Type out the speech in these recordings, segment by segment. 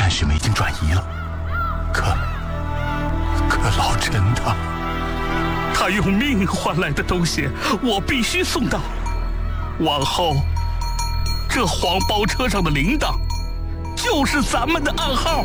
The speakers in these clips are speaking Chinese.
战士们已经转移了，可老陈他用命换来的东西，我必须送到。往后，这黄包车上的铃铛，就是咱们的暗号。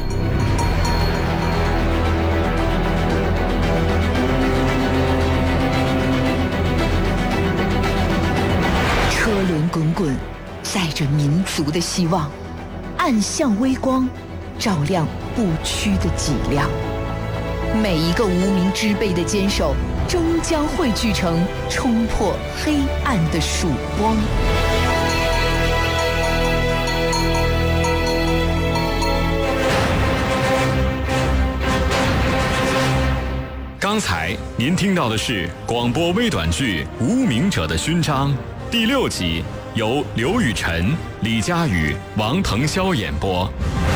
车轮滚滚，载着民族的希望，暗巷微光，照亮不屈的脊梁。每一个无名之辈的坚守，终将汇聚成冲破黑暗的曙光。 刚才您听到的是广播微短剧《无名者的勋章》第6集，由刘雨辰、李佳宇、王腾霄演播。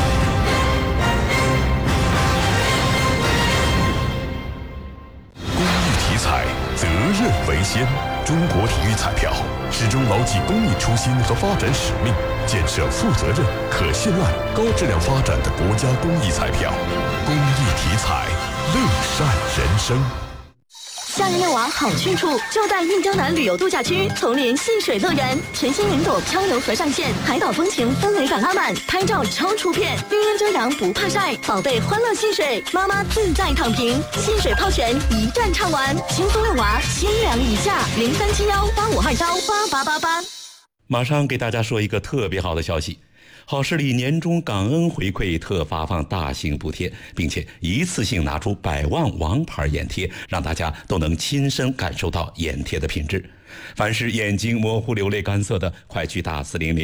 公益体彩，责任为先。中国体育彩票始终牢记公益初心和发展使命，建设负责任、可信赖、高质量发展的国家公益彩票。公益体彩，乐善人生。 夏日遛娃好去处就在印洲南旅游度假区丛林戏水乐园，全新云朵漂流河上线，海岛风情氛围感拉满，拍照超出片，绿荫遮阳不怕晒，宝贝欢乐戏水，妈妈自在躺平，戏水泡泉一站唱完，轻松遛娃，千两以下，037185298888。 马上给大家说一个特别好的消息。好视力年终感恩回馈特发放大型补贴，并且一次性拿出100万王牌眼贴，让大家都能亲身感受到眼贴的品质。凡是眼睛模糊流泪干涩的，快去打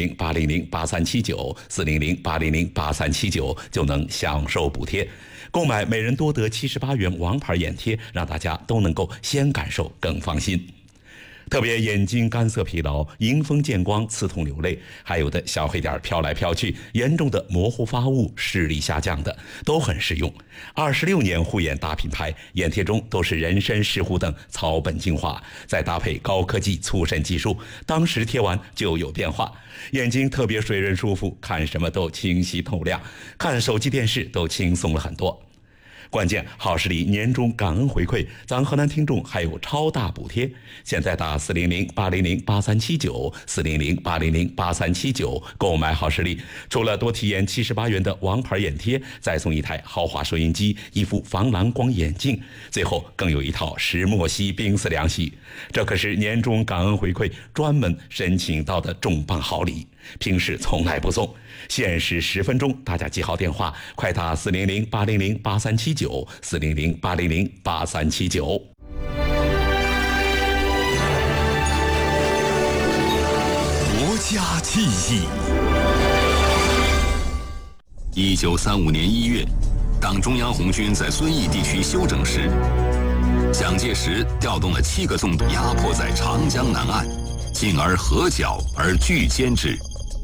400-800-8379，400-800-8379就能享受补贴。购买每人多得78元王牌眼贴，让大家都能够先感受更放心。特别眼睛干涩疲劳、迎风见光、刺痛流泪，还有的小黑点飘来飘去，严重的模糊发物、视力下降的，都很实用。26年护眼大品牌，眼贴中都是人参、石斛等草本精华，再搭配高科技促渗技术，当时贴完就有变化，眼睛特别水润舒服，看什么都清晰透亮，看手机电视都轻松了很多。关键好视力年终感恩回馈，咱河南听众还有超大补贴。现在打400-800-8379，400-800-8379购买好视力，除了多体验78元的王牌眼贴，再送一台豪华收音机、一副防蓝光眼镜，最后更有一套石墨烯冰丝凉席。这可是年终感恩回馈专门申请到的重磅好礼，平时从来不送，限时10分钟，大家记好电话，快打400-800-8379，400-800-8379。 国家记忆。 1935年1月，当中央红军在遵义地区休整时，蒋介石调动了7个纵队，压迫在长江南岸，进而合剿而拒歼之。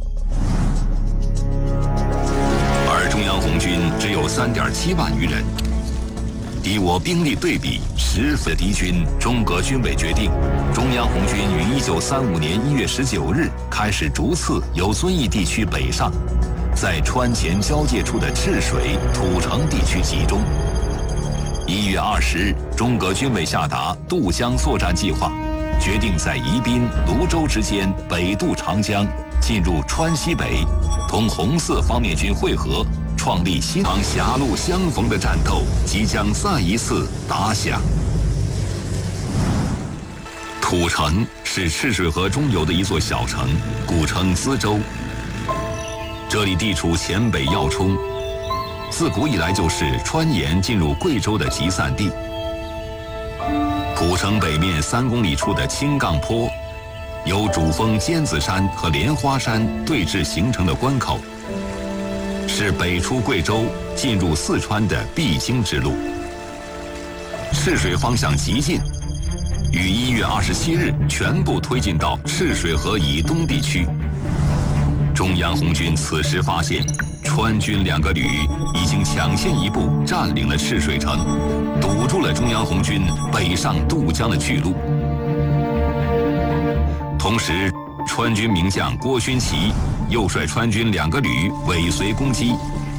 而中央红军只有3.7万余人，敌我兵力对比十分敌军，中革军委决定，中央红军于1935年1月19日开始逐次由遵义地区北上，在川黔交界处的赤水、土城地区集中。1月20日，中革军委下达渡江作战计划，决定在宜宾、泸州之间北渡长江，进入川西北，同红四方面军会合，创立新场狭路相逢的战斗即将再一次打响。土城是赤水河中游的一座小城，古称资州。这里地处黔北要冲，自古以来就是川盐进入贵州的集散地。古城北面3公里处的青杠坡，由主峰尖子山和莲花山对峙形成的关口，是北出贵州进入四川的必经之路。赤水方向急进，于1月27日全部推进到赤水河以东地区。中央红军此时发现，川军2个旅已经抢先一步占领了赤水城，堵住了中央红军北上渡江的去路。同时，川军名将郭勋祺又率川军2个旅尾随攻击，